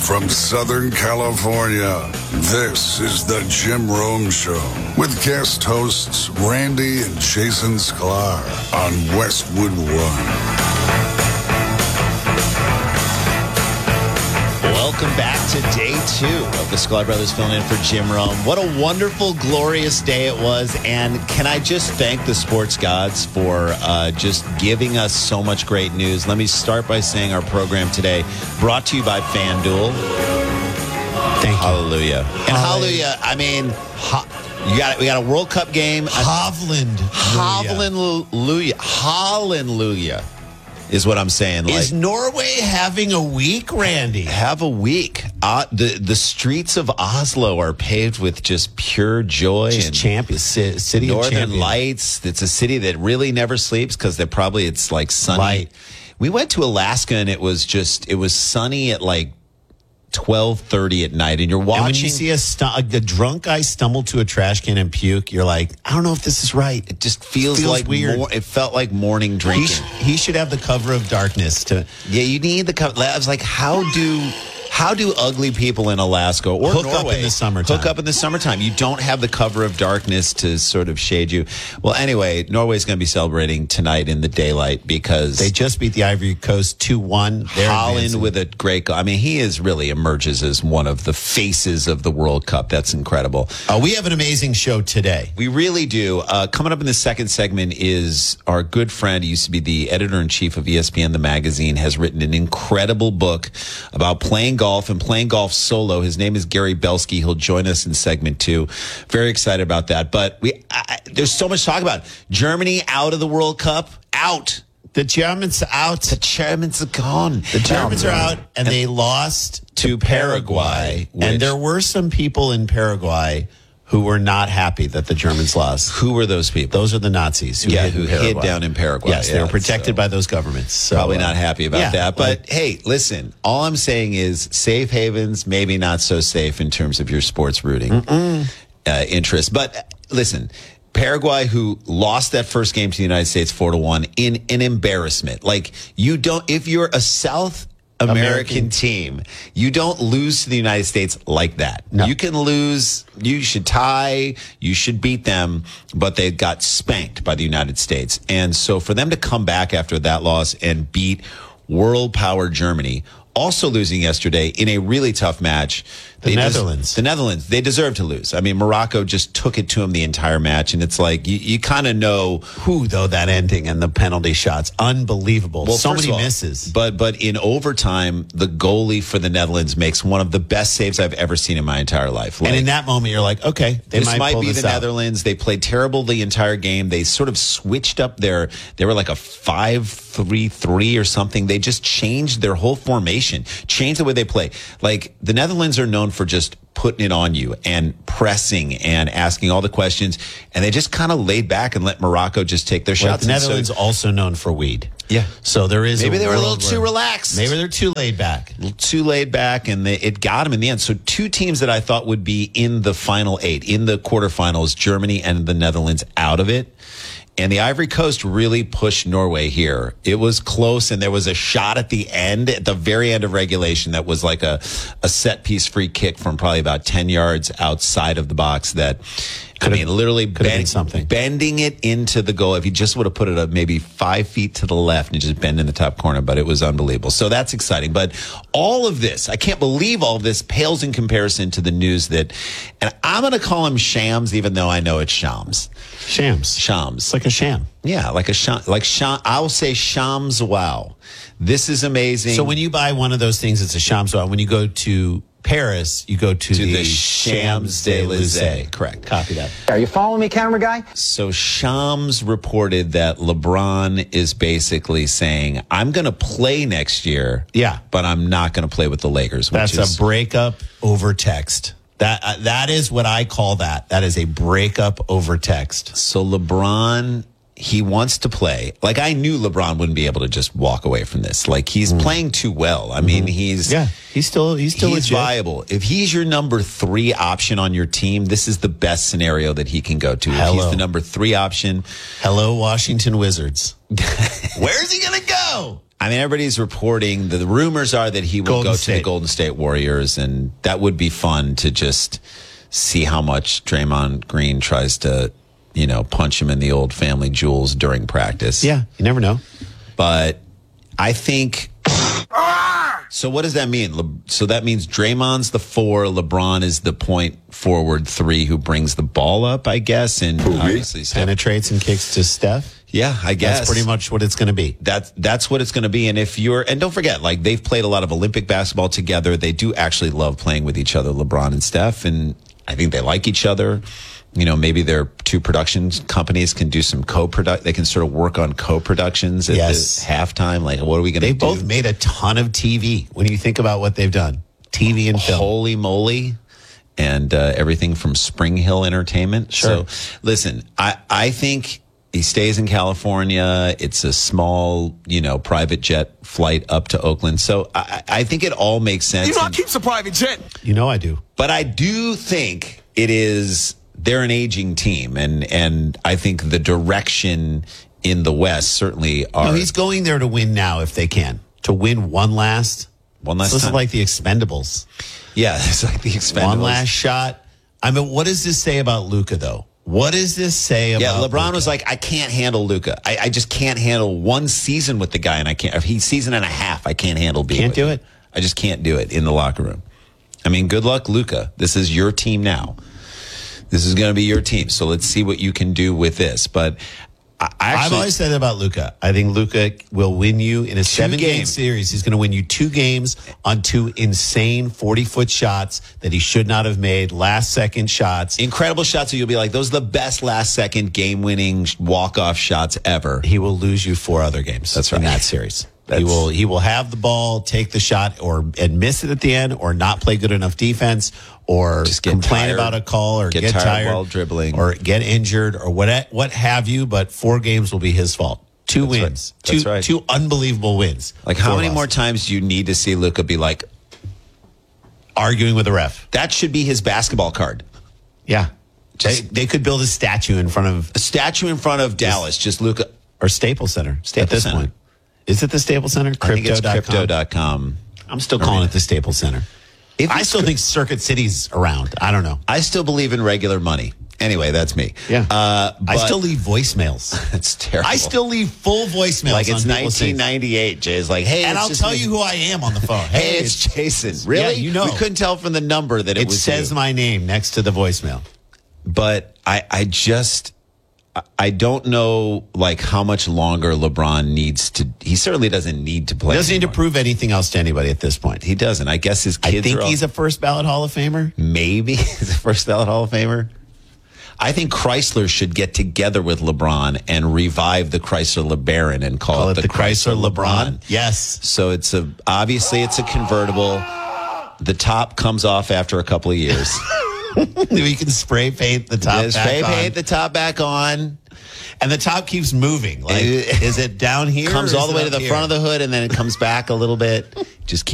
from Southern California, this is the Jim Rome Show with guest hosts Randy and Jason Sklar on Westwood One. Welcome back to day 2 of the Sklar Brothers filling in for Jim Rome. What a wonderful, glorious day it was. And can I just thank the sports gods for just giving us so much great news. Let me start by saying our program today brought to you by FanDuel. Thank you. Hallelujah. And hallelujah, I mean, we got a World Cup game. Hallelujah. Hallelujah is what I'm saying. Is Norway having a week, Randy? Have a week. The streets of Oslo are paved with just pure joy. Just champions, city Northern of champions. Lights. It's a city that really never sleeps because it's like sunny. Right. We went to Alaska and it was sunny at like 12:30 at night, and you're watching. And when you see a drunk guy stumble to a trash can and puke, you're like, I don't know if this is right. It just feels like weird. It felt like morning drinking. He should have the cover of darkness to. Yeah, you need the cover. I was like, how do ugly people in Alaska or hook Norway up in the summertime? Hook up in the summertime. You don't have the cover of darkness to sort of shade you. Well, anyway, Norway's going to be celebrating tonight in the daylight because they just beat the Ivory Coast 2-1. Holland with a great goal. I mean, he really emerges as one of the faces of the World Cup. That's incredible. We have an amazing show today. We really do. Coming up in the second segment is our good friend, he used to be the editor-in-chief of ESPN, the magazine, has written an incredible book about playing golf and playing golf solo. His name is Gary Belsky. He'll join us in segment 2. Very excited about that. But there's so much to talk about. Germany out of the World Cup. Out. The Germans are out. The Germans are gone. The Germans are out, and they lost to Paraguay. And there were some people in Paraguay who were not happy that the Germans lost. Who were those people? Those are the Nazis who hid down in Paraguay. Yes, they were protected by those governments. So, probably not happy about that. But hey, listen, all I'm saying is safe havens, maybe not so safe in terms of your sports rooting interest. But listen, Paraguay, who lost that first game to the United States 4-1 in an embarrassment. Like, if you're a South American team, you don't lose to the United States like that. No. You can lose, you should tie, you should beat them, but they got spanked by the United States. And so for them to come back after that loss and beat world power Germany, also losing yesterday in a really tough match. The Netherlands, they deserve to lose. I mean, Morocco just took it to them the entire match, and it's like you kind of know who, though, that ending and the penalty shots, unbelievable. Well, so many misses. But in overtime, the goalie for the Netherlands makes one of the best saves I've ever seen in my entire life. And in that moment, you're like, okay, this might be the Netherlands. They played terrible the entire game. They sort of switched up they were like a 5-3-3 or something. They just changed their whole formation, changed the way they play. Like, the Netherlands are known for just putting it on you and pressing and asking all the questions, and they just kind of laid back and let Morocco just take their shots. The Netherlands also known for weed. Yeah. So there is maybe they were a little too relaxed. Maybe they're too laid back. A little too laid back, and it got them in the end. So 2 teams that I thought would be in the final 8, in the quarterfinals, Germany and the Netherlands out of it. And the Ivory Coast really pushed Norway here. It was close, and there was a shot at the end, at the very end of regulation, that was like a set-piece free kick from probably about 10 yards outside of the box that, literally bending it into the goal. If he just would have put it up maybe 5 feet to the left and just bend in the top corner, but it was unbelievable. So that's exciting. But all of this, I can't believe all of this pales in comparison to the news that, and I'm going to call him shams, even though I know it's shams. Shams. Shams. Like a sham. Yeah, like a sham. I will say shams. Wow. This is amazing. So when you buy one of those things, it's a shams. Wow. When you go to Paris, you go to the Champs-Élysées. Correct. Copy that. Are you following me, camera guy? So Shams reported that LeBron is basically saying, I'm going to play next year, but I'm not going to play with the Lakers. That's a breakup over text. That is what I call that. That is a breakup over text. So LeBron, he wants to play. Like, I knew LeBron wouldn't be able to just walk away from this. Like, he's playing too well. I mean, he's still viable. If he's your number 3 option on your team, this is the best scenario that he can go to. If he's the number 3 option. Hello, Washington Wizards. Where's he going to go? I mean, everybody's reporting the rumors are that he will go to the Golden State Warriors, and that would be fun to just see how much Draymond Green tries to, punch him in the old family jewels during practice. Yeah, you never know. But I think. So what does that mean? So that means Draymond's the 4, LeBron is the point forward 3 who brings the ball up, I guess, and obviously penetrates and kicks to Steph. Yeah, I guess that's pretty much what it's going to be. That's what it's going to be. And and don't forget, like they've played a lot of Olympic basketball together. They do actually love playing with each other, LeBron and Steph, and I think they like each other. Maybe their 2 production companies can do some they can sort of work on co-productions at the halftime. Like, what are we going to do? They both made a ton of TV when you think about what they've done. TV and film. Holy moly. And everything from Spring Hill Entertainment. Sure. So, listen, I think he stays in California. It's a small, private jet flight up to Oakland. So I think it all makes sense. I keep a private jet. I do. But I do think they're an aging team, and I think the direction in the West certainly are. No, he's going there to win now if they can. To win one last time. This is like the Expendables. Yeah, it's like the Expendables. One last shot. I mean, what does this say about Luka, though? What does this say about LeBron Luka? was like, I can't handle Luka. I just can't handle one season with the guy, and I can't. If he's season and a half, I can't handle being Can't with do him. it? I just can't do it in the locker room. I mean, good luck, Luka. This is your team now. This is going to be your team. So let's see what you can do with this. But I've always said that about Luka. I think Luka will win you in a 7-game series. He's going to win you 2 games on 2 insane 40-foot shots that he should not have made, last-second shots. Incredible shots that you'll be like, those are the best last-second game-winning walk-off shots ever. He will lose you 4 other games. That's right. In that series. He will have the ball, take the shot, and miss it at the end, or not play good enough defense, or just complain about a call, or get tired while dribbling, or get injured, or what have you. But 4 games will be his fault. 2 wins, right. Two unbelievable wins. Like, how many more times do you need to see Luka be like arguing with the ref? That should be his basketball card. Yeah, they could build a statue in front of Dallas. Just Luka or Staples Center. At this point. Is it the Staples Center? I think it's Crypto.com. I'm still calling it the Staples Center. I still think Circuit City's around. I don't know. I still believe in regular money. Anyway, that's me. Yeah. I still leave voicemails. It's terrible. I still leave full voicemails. Like it's 1998. Jay's like, hey. And I'll tell you who I am on the phone. Hey, it's Jason. Really? Yeah, We couldn't tell from the number that it was says my name next to the voicemail. But I don't know, like, how much longer LeBron needs to. He certainly doesn't need to play. He doesn't need to prove anything else to anybody at this point. He doesn't. I guess his kids. I think he's a first ballot Hall of Famer. Maybe he's a first ballot Hall of Famer. I think Chrysler should get together with LeBron and revive the Chrysler LeBaron and call it the Chrysler LeBron. Yes. So obviously it's a convertible. The top comes off after a couple of years. We can spray paint the top paint the top back on. And the top keeps moving. Like, is it down here? Comes all the way to the front of the hood, and then it comes back a little bit. Just